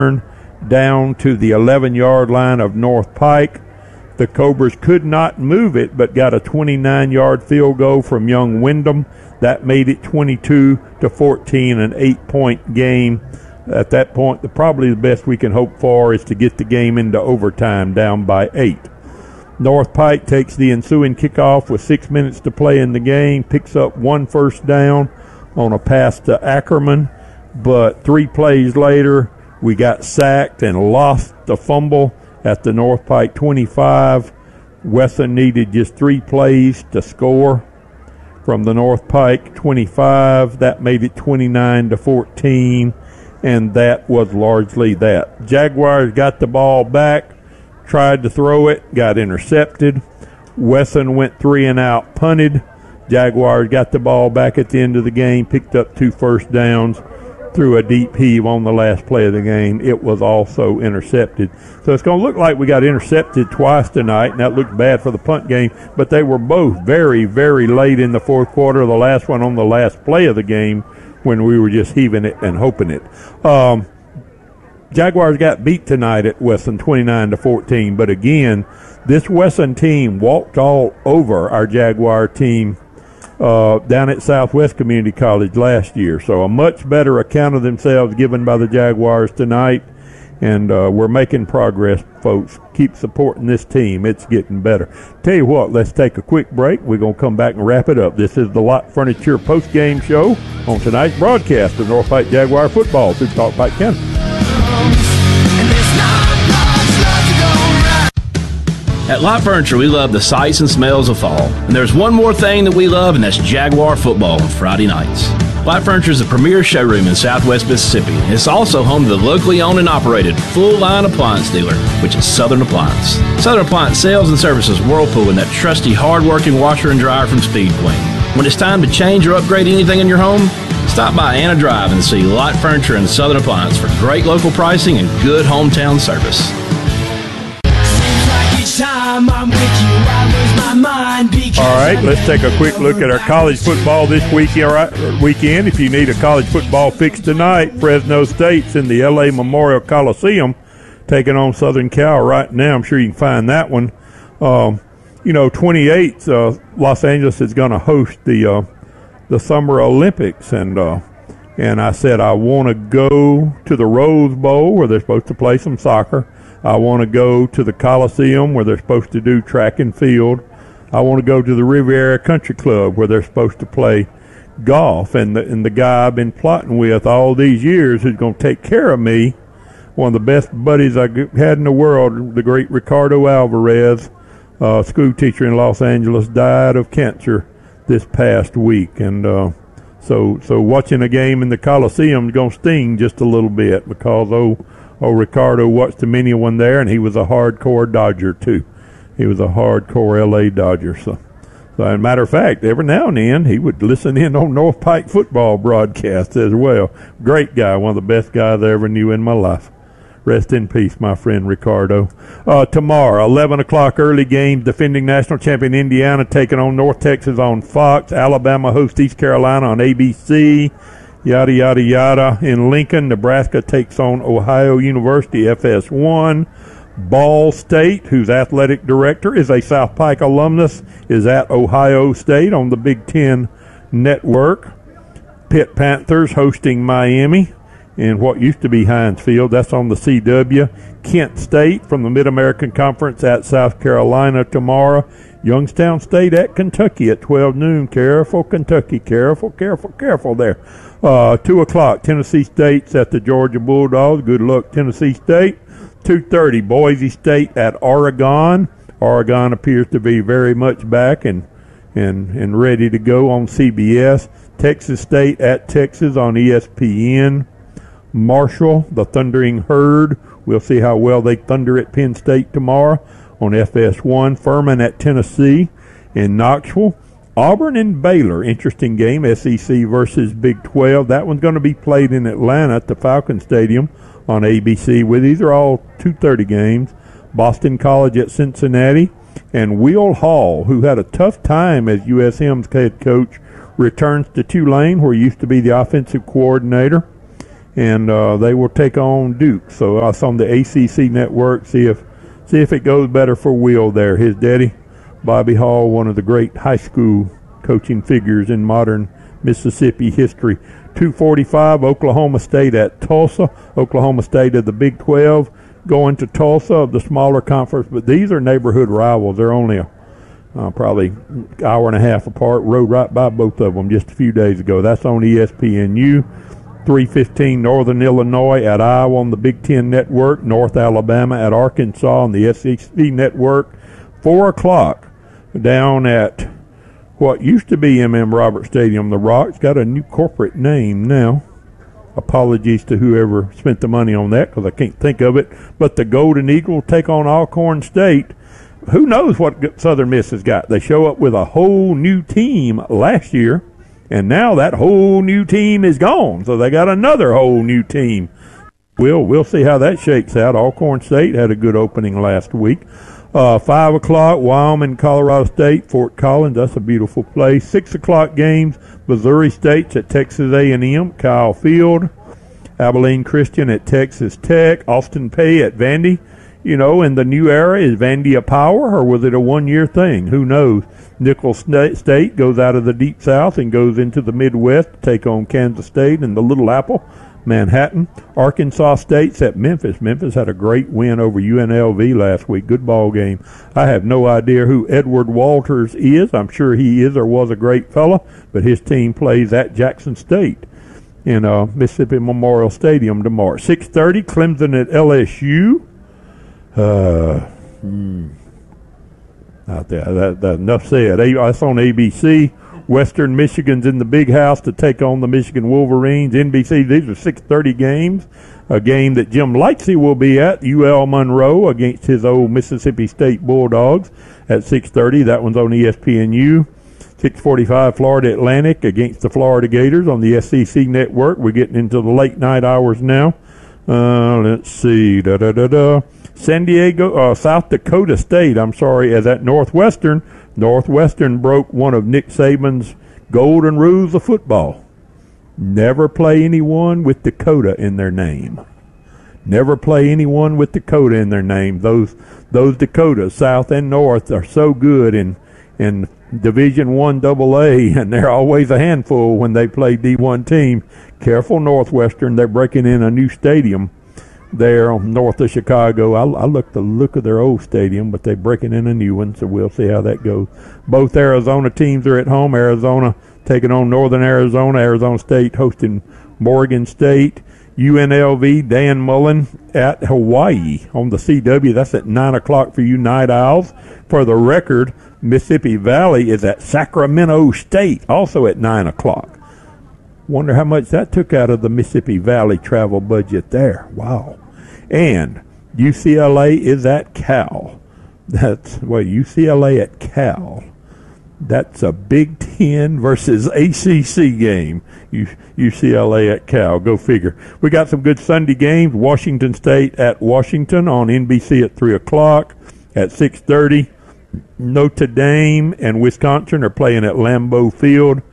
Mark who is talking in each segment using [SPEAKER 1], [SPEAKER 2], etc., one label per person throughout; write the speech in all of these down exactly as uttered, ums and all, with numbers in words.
[SPEAKER 1] down to the eleven-yard line of North Pike. The Cobras could not move it, but got a twenty-nine-yard field goal from Young Wyndham. That made it twenty-two to fourteen, an eight-point game. At that point, the, probably the best we can hope for is to get the game into overtime, down by eight. North Pike takes the ensuing kickoff with six minutes to play in the game, picks up one first down on a pass to Ackerman, but three plays later, we got sacked and lost the fumble at the North Pike twenty-five. Wesson needed just three plays to score from the North Pike twenty-five. That made it twenty-nine to fourteen, and that was largely that. Jaguars got the ball back, tried to throw it, got intercepted. Wesson went three and out, punted. Jaguars got the ball back at the end of the game, picked up two first downs, threw a deep heave on the last play of the game. It was also intercepted. So it's going to look like we got intercepted twice tonight, and that looked bad for the punt game, but they were both very, very late in the fourth quarter. The last one on the last play of the game when we were just heaving it and hoping it. Um, Jaguars got beat tonight at Wesson twenty-nine to fourteen, but again, this Wesson team walked all over our Jaguar team uh, down at Southwest Community College last year. So a much better account of themselves given by the Jaguars tonight, and uh, we're making progress, folks. Keep supporting this team. It's getting better. Tell you what, let's take a quick break. We're going to come back and wrap it up. This is the Lot Furniture post-game show on tonight's broadcast of North Pike Jaguar football through Talk Pike County.
[SPEAKER 2] At Lot Furniture, we love the sights and smells of fall. And there's one more thing that we love, and that's Jaguar football on Friday nights. Lot Furniture is the premier showroom in Southwest Mississippi. It's also home to the locally owned and operated full-line appliance dealer, which is Southern Appliance. Southern Appliance sales and services Whirlpool and that trusty, hard-working washer and dryer from Speed Queen. When it's time to change or upgrade anything in your home, stop by Anna Drive and see Lot Furniture and Southern Appliance for great local pricing and good hometown service.
[SPEAKER 3] Time I'm with you, I lose my mind.
[SPEAKER 1] All right, let's take a quick look at our college football this week, all right, weekend. If you need a college football fix tonight, Fresno State's in the L A Memorial Coliseum taking on Southern Cal right now. I'm sure you can find that one. Um, you know, twenty-eighth, uh, Los Angeles is going to host the uh, the Summer Olympics, and uh, and I said I want to go to the Rose Bowl where they're supposed to play some soccer. I want to go to the Coliseum where they're supposed to do track and field. I want to go to the Riviera Country Club where they're supposed to play golf. And the, and the guy I've been plotting with all these years who's going to take care of me, one of the best buddies I had in the world, the great Ricardo Alvarez, uh, school teacher in Los Angeles, died of cancer this past week. And uh, so so watching a game in the Coliseum is going to sting just a little bit because, oh, Oh, Ricardo watched the many one there, and he was a hardcore Dodger, too. He was a hardcore L A Dodger. So, so, as a matter of fact, every now and then, he would listen in on North Pike football broadcasts as well. Great guy, one of the best guys I ever knew in my life. Rest in peace, my friend Ricardo. Uh, tomorrow, eleven o'clock early game, defending national champion Indiana taking on North Texas on Fox. Alabama hosts East Carolina on A B C. Yada, yada, yada. In Lincoln, Nebraska takes on Ohio University, F S one. Ball State, whose athletic director is a South Pike alumnus, is at Ohio State on the Big Ten Network. Pitt Panthers hosting Miami in what used to be Heinz Field. That's on the C W. Kent State from the Mid-American Conference at South Carolina tomorrow. Youngstown State at Kentucky at twelve noon. Careful, Kentucky. Careful, careful, careful there. Uh, two o'clock, Tennessee State's at the Georgia Bulldogs. Good luck, Tennessee State. two thirty, Boise State at Oregon. Oregon appears to be very much back and, and, and ready to go on C B S. Texas State at Texas on E S P N. Marshall, the Thundering Herd. We'll see how well they thunder at Penn State tomorrow on F S one. Furman at Tennessee. In Knoxville, Auburn and Baylor, interesting game, S E C versus Big twelve. That one's going to be played in Atlanta at the Falcon Stadium on A B C. With these are all two thirty games. Boston College at Cincinnati. And Will Hall, who had a tough time as U S M's head coach, returns to Tulane, where he used to be the offensive coordinator. and uh, they will take on Duke. So it's on the A C C network. See if see if it goes better for Will there. His daddy, Bobby Hall, one of the great high school coaching figures in modern Mississippi history. two forty-five, Oklahoma State at Tulsa. Oklahoma State of the Big twelve going to Tulsa of the smaller conference, but these are neighborhood rivals. They're only a, uh, probably an hour and a half apart. Rode right by both of them just a few days ago. That's on E S P N U. three fifteen, Northern Illinois at Iowa on the Big Ten Network. North Alabama at Arkansas on the S E C Network. four o'clock down at what used to be M M Roberts Stadium. The Rock's got a new corporate name now. Apologies to whoever spent the money on that because I can't think of it. But the Golden Eagle take on Alcorn State. Who knows what Southern Miss has got? They show up with a whole new team last year, and now that whole new team is gone. So they got another whole new team. We'll, we'll see how that shakes out. Alcorn State had a good opening last week. Uh, five o'clock, Wyoming, Colorado State, Fort Collins. That's a beautiful place. Six o'clock games, Missouri State's at Texas A and M, Kyle Field. Abilene Christian at Texas Tech. Austin Peay at Vandy. You know, in the new era, is Vandy a power or was it a one-year thing? Who knows? Nicholls State goes out of the Deep South and goes into the Midwest to take on Kansas State and the Little Apple. Manhattan. Arkansas State's at Memphis. Memphis had a great win over U N L V last week. Good ball game. I have no idea who Edward Walters is. I'm sure he is or was a great fella, but his team plays at Jackson State in uh, Mississippi Memorial Stadium tomorrow. six thirty, Clemson at L S U. Uh, hmm. Out there. That, that, enough said. That's on A B C. Western Michigan's in the big house to take on the Michigan Wolverines. N B C, these are six thirty games. A game that Jim Lightsey will be at, U L Monroe against his old Mississippi State Bulldogs at six thirty. That one's on E S P N U. six forty-five, Florida Atlantic against the Florida Gators on the S E C Network. We're getting into the late night hours now. Uh, let's see. Da da da da. San Diego, uh, South Dakota State, I'm sorry, as at Northwestern. Northwestern broke one of Nick Saban's golden rules of football. Never play anyone with Dakota in their name. Never play anyone with Dakota in their name. Those those Dakotas, South and North, are so good in in Division One Double A, and they're always a handful when they play D one team. Careful, Northwestern. They're breaking in a new stadium there north of Chicago. I, I look the look of their old stadium, but they're breaking in a new one, so we'll see how that goes. Both Arizona teams are at home. Arizona taking on Northern Arizona. Arizona State hosting Morgan State. U N L V, Dan Mullen at Hawaii on the C W. That's at nine o'clock for you Night Owls. For the record, Mississippi Valley is at Sacramento State, also at nine o'clock. Wonder how much that took out of the Mississippi Valley travel budget there. Wow. And U C L A is at Cal. That's, well, U C L A at Cal. That's a Big Ten versus A C C game. U- UCLA at Cal. Go figure. We got some good Sunday games. Washington State at Washington on N B C at three o'clock. At six thirty, Notre Dame and Wisconsin are playing at Lambeau Field.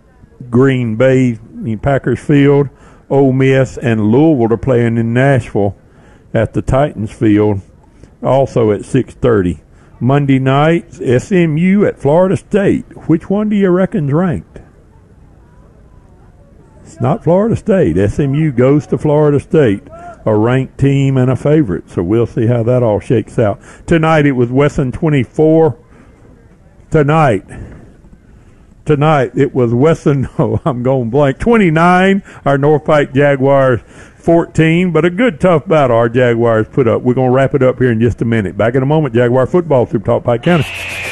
[SPEAKER 1] Green Bay, Packers Field. Ole Miss and Louisville are playing in Nashville at the Titans Field, also at six thirty. Monday night, S M U at Florida State. Which one do you reckon's ranked? It's not Florida State. S M U goes to Florida State, a ranked team and a favorite. So we'll see how that all shakes out. Tonight it was Wesson twenty-four. Tonight, tonight it was Wesson, oh, I'm going blank, twenty-nine. Our North Pike Jaguars fourteen, but a good tough battle our Jaguars put up. We're going to wrap it up here in just a minute. Back in a moment, Jaguar football through Talk Pike County.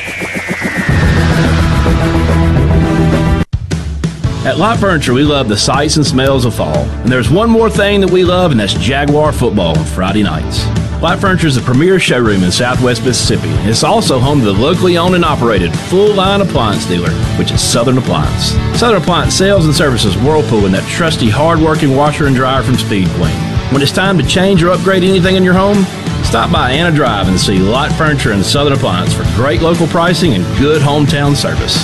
[SPEAKER 2] At Lot Furniture, we love the sights and smells of fall. And there's one more thing that we love, and that's Jaguar football on Friday nights. Lot Furniture is the premier showroom in Southwest Mississippi. It's also home to the locally owned and operated full-line appliance dealer, which is Southern Appliance. Southern Appliance sales and services Whirlpool and that trusty, hard-working washer and dryer from Speed Queen. When it's time to change or upgrade anything in your home, stop by Anna Drive and see Lot Furniture and Southern Appliance for great local pricing and good hometown service.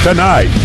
[SPEAKER 1] tonight.